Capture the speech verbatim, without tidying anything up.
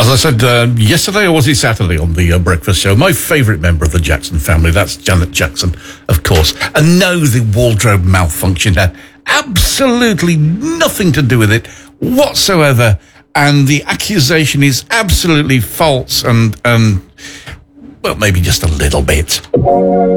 As I said uh, yesterday, or was it Saturday on the uh, breakfast show, my favourite member of the Jackson family, that's Janet Jackson, of course. And no, the wardrobe malfunction had absolutely nothing to do with it whatsoever. And the accusation is absolutely false and, and well, maybe just a little bit.